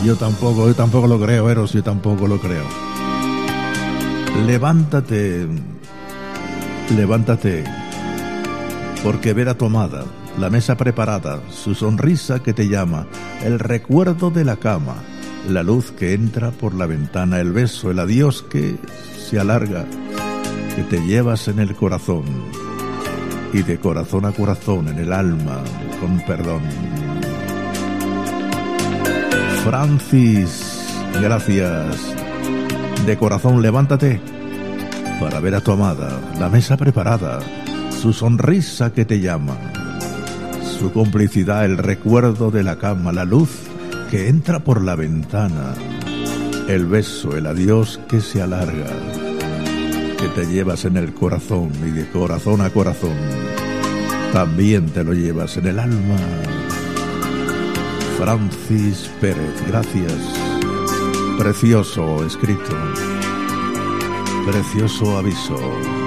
Yo tampoco lo creo, Eros, yo tampoco lo creo. Levántate, levántate, porque ver a tu amada, la mesa preparada, su sonrisa que te llama, el recuerdo de la cama, la luz que entra por la ventana, el beso, el adiós que se alarga, que te llevas en el corazón, y de corazón a corazón, en el alma, con perdón. Francis, gracias. De corazón, levántate para ver a tu amada, la mesa preparada, su sonrisa que te llama, su complicidad, el recuerdo de la cama, la luz que entra por la ventana, el beso, el adiós que se alarga, que te llevas en el corazón y de corazón a corazón también te lo llevas en el alma. Francis Pérez, gracias. Precioso escrito, precioso aviso.